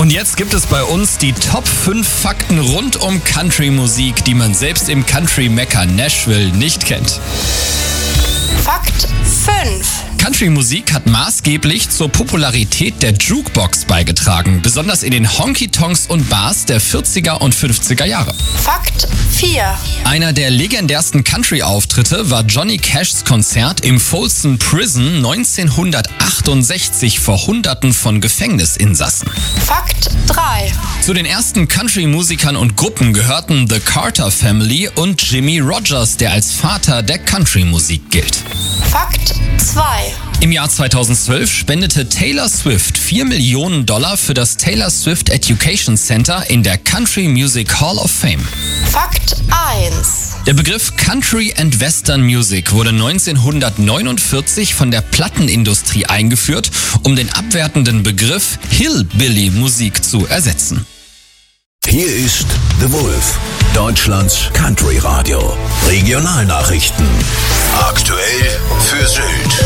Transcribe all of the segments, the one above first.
Und jetzt gibt es bei uns die Top 5 Fakten rund um Country-Musik, die man selbst im Country-Mekka Nashville nicht kennt. Fakt 5. Country-Musik hat maßgeblich zur Popularität der Jukebox beigetragen, besonders in den Honky-Tonks und Bars der 40er und 50er Jahre. Fakt 4. Einer der legendärsten Country-Auftritte war Johnny Cashs Konzert im Folsom Prison 1968 vor Hunderten von Gefängnisinsassen. Fakt 3. Zu den ersten Country-Musikern und Gruppen gehörten The Carter Family und Jimmie Rodgers, der als Vater der Country-Musik gilt. Fakt 2. Im Jahr 2012 spendete Taylor Swift $4 Millionen für das Taylor Swift Education Center in der Country Music Hall of Fame. Fakt 1. Der Begriff Country and Western Music wurde 1949 von der Plattenindustrie eingeführt, um den abwertenden Begriff Hillbilly-Musik zu ersetzen. Hier ist The Wolf, Deutschlands Country-Radio. Regionalnachrichten. Aktuell für Sylt.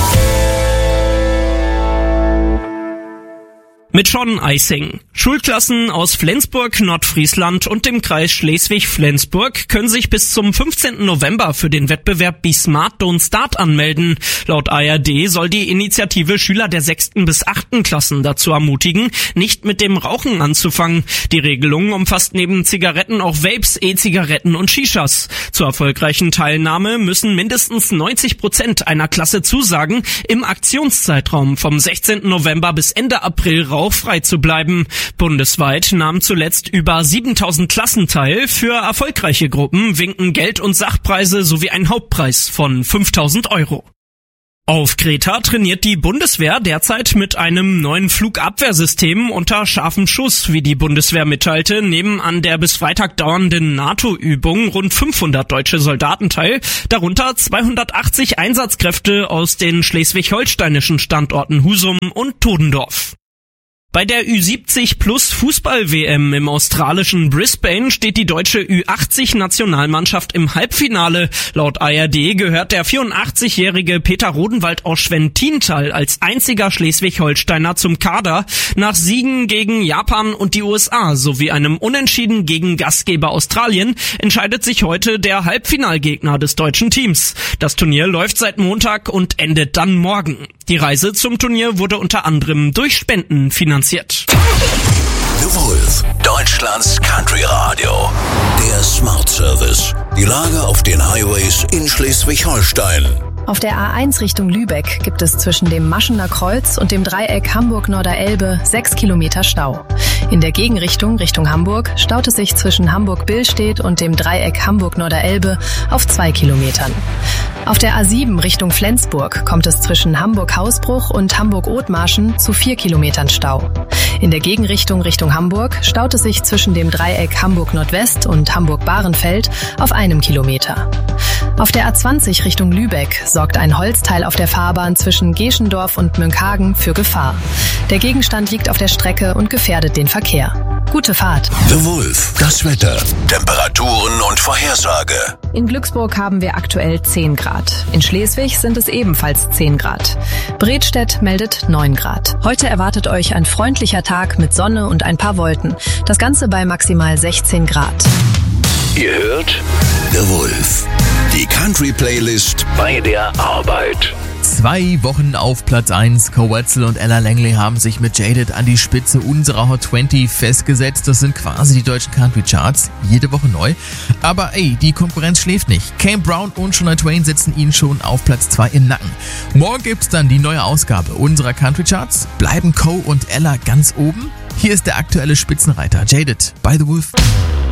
Mit Sean Eising. Schulklassen aus Flensburg, Nordfriesland und dem Kreis Schleswig-Flensburg können sich bis zum 15. November für den Wettbewerb Be Smart Don't Start anmelden. Laut ARD soll die Initiative Schüler der 6. bis 8. Klassen dazu ermutigen, nicht mit dem Rauchen anzufangen. Die Regelung umfasst neben Zigaretten auch Vapes, E-Zigaretten und Shishas. Zur erfolgreichen Teilnahme müssen mindestens 90% einer Klasse zusagen, im Aktionszeitraum vom 16. November bis Ende April rauchfrei zu bleiben. Bundesweit nahmen zuletzt über 7000 Klassen teil. Für erfolgreiche Gruppen winken Geld- und Sachpreise sowie ein Hauptpreis von 5.000 €. Auf Kreta trainiert die Bundeswehr derzeit mit einem neuen Flugabwehrsystem unter scharfem Schuss. Wie die Bundeswehr mitteilte, nehmen an der bis Freitag dauernden NATO-Übung rund 500 deutsche Soldaten teil, darunter 280 Einsatzkräfte aus den schleswig-holsteinischen Standorten Husum und Todendorf. Bei der Ü70+ Fußball-WM im australischen Brisbane steht die deutsche Ü80-Nationalmannschaft im Halbfinale. Laut ARD gehört der 84-jährige Peter Rodenwald aus Schwentintal als einziger Schleswig-Holsteiner zum Kader. Nach Siegen gegen Japan und die USA sowie einem Unentschieden gegen Gastgeber Australien entscheidet sich heute der Halbfinalgegner des deutschen Teams. Das Turnier läuft seit Montag und endet dann morgen. Die Reise zum Turnier wurde unter anderem durch Spenden finanziert. The Wolf, Deutschlands Country Radio. Der Smart Service. Die Lage auf den Highways in Schleswig-Holstein. Auf der A1 Richtung Lübeck gibt es zwischen dem Maschener Kreuz und dem Dreieck Hamburg-Norderelbe 6 Kilometer Stau. In der Gegenrichtung Richtung Hamburg staut es sich zwischen Hamburg-Billstedt und dem Dreieck Hamburg-Norderelbe auf 2 Kilometern. Auf der A7 Richtung Flensburg kommt es zwischen Hamburg-Hausbruch und Hamburg-Othmarschen zu 4 Kilometern Stau. In der Gegenrichtung Richtung Hamburg staut es sich zwischen dem Dreieck Hamburg-Nordwest und Hamburg-Bahrenfeld auf 1 Kilometer. Auf der A20 Richtung Lübeck sorgt ein Holzteil auf der Fahrbahn zwischen Geschendorf und Münkhagen für Gefahr. Der Gegenstand liegt auf der Strecke und gefährdet den Verkehr. Gute Fahrt. The Wolf, das Wetter, Temperaturen und Vorhersage. In Glücksburg haben wir aktuell 10 Grad. In Schleswig sind es ebenfalls 10 Grad. Bredstedt meldet 9 Grad. Heute erwartet euch ein freundlicher Tag mit Sonne und ein paar Wolken. Das Ganze bei maximal 16 Grad. Ihr hört The Wolf, die Country-Playlist bei der Arbeit. 2 Wochen auf Platz 1. Coetzel und Ella Langley haben sich mit Jaded an die Spitze unserer Hot 20 festgesetzt. Das sind quasi die deutschen Country Charts. Jede Woche neu. Aber die Konkurrenz schläft nicht. Kane Brown und Shania Twain setzen ihnen schon auf Platz 2 im Nacken. Morgen gibt's dann die neue Ausgabe unserer Country Charts. Bleiben Co und Ella ganz oben? Hier ist der aktuelle Spitzenreiter Jaded by The Wolf.